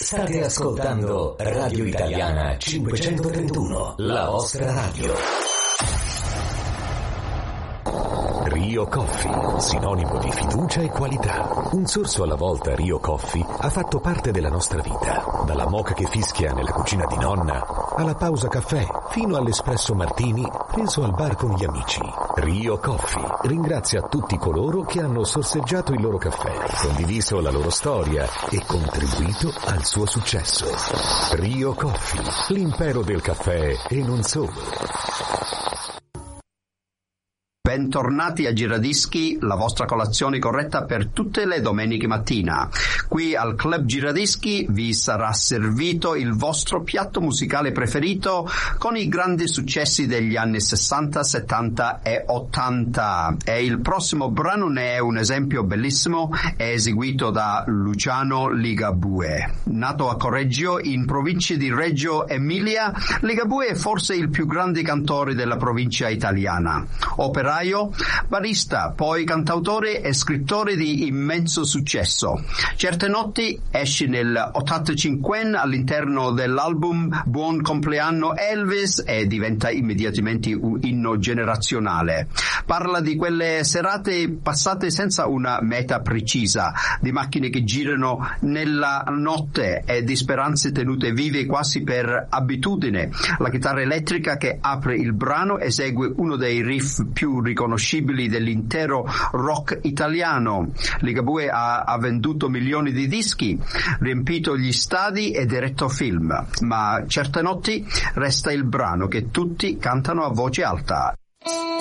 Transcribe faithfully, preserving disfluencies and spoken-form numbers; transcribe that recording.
State ascoltando Radio Italiana cinquecentotrentuno, la vostra radio. Rio Coffee, sinonimo di fiducia e qualità. Un sorso alla volta Rio Coffee ha fatto parte della nostra vita. Dalla moka che fischia nella cucina di nonna, alla pausa caffè, fino all'espresso martini preso al bar con gli amici. Rio Coffee ringrazia tutti coloro che hanno sorseggiato il loro caffè, condiviso la loro storia e contribuito al suo successo. Rio Coffee, l'impero del caffè e non solo. Bentornati a Giradischi, la vostra colazione corretta per tutte le domeniche mattina. Qui al Club Giradischi vi sarà servito il vostro piatto musicale preferito con i grandi successi degli anni sessanta, settanta e ottanta. E il prossimo brano ne è un esempio bellissimo, è eseguito da Luciano Ligabue. Nato a Correggio, in provincia di Reggio Emilia, Ligabue è forse il più grande cantore della provincia italiana. Operaio, barista, poi cantautore e scrittore di immenso successo. Certe notti esce nel ottantacinque all'interno dell'album Buon compleanno Elvis e diventa immediatamente un inno generazionale. Parla di quelle serate passate senza una meta precisa, di macchine che girano nella notte e di speranze tenute vive quasi per abitudine. La chitarra elettrica che apre il brano esegue uno dei riff più riconoscibili dell'intero rock italiano. Ligabue ha, ha venduto milioni di dischi, riempito gli stadi e diretto film, ma certe notti resta il brano che tutti cantano a voce alta.